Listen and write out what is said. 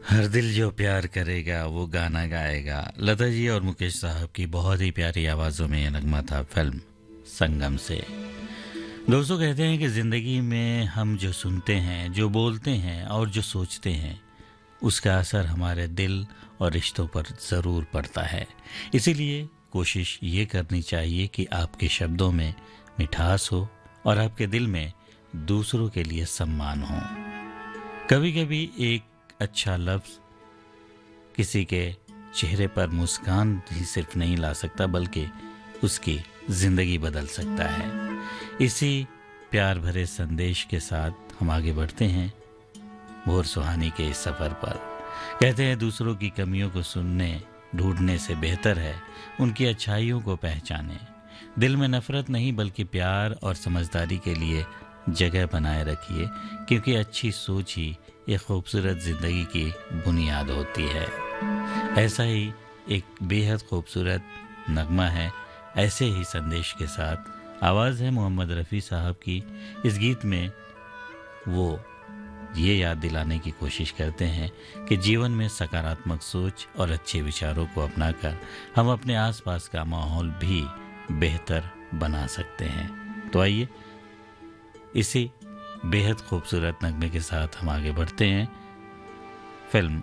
हर दिल जो प्यार करेगा वो गाना गाएगा। लता जी और मुकेश साहब की बहुत ही प्यारी आवाज़ों में ये नगमा था फिल्म संगम से। दोस्तों कहते हैं कि ज़िंदगी में हम जो सुनते हैं, जो बोलते हैं और जो सोचते हैं, उसका असर हमारे दिल और रिश्तों पर ज़रूर पड़ता है। इसीलिए कोशिश ये करनी चाहिए कि आपके शब्दों में मिठास हो और आपके दिल में दूसरों के लिए सम्मान हो। कभी कभी एक अच्छा लफ्ज़ किसी के चेहरे पर मुस्कान ही सिर्फ नहीं ला सकता, बल्कि उसकी ज़िंदगी बदल सकता है। इसी प्यार भरे संदेश के साथ हम आगे बढ़ते हैं भोर सुहानी के इस सफ़र पर। कहते हैं दूसरों की कमियों को सुनने ढूंढने से बेहतर है उनकी अच्छाइयों को पहचाने। दिल में नफरत नहीं बल्कि प्यार और समझदारी के लिए जगह बनाए रखिए, क्योंकि अच्छी सोच ही एक खूबसूरत ज़िंदगी की बुनियाद होती है। ऐसा ही एक बेहद खूबसूरत नगमा है, ऐसे ही संदेश के साथ आवाज़ है मोहम्मद रफ़ी साहब की। इस गीत में वो ये याद दिलाने की कोशिश करते हैं कि जीवन में सकारात्मक सोच और अच्छे विचारों को अपनाकर हम अपने आसपास का माहौल भी बेहतर बना सकते हैं। तो आइए इसी बेहद खूबसूरत नगमे के साथ हम आगे बढ़ते हैं फिल्म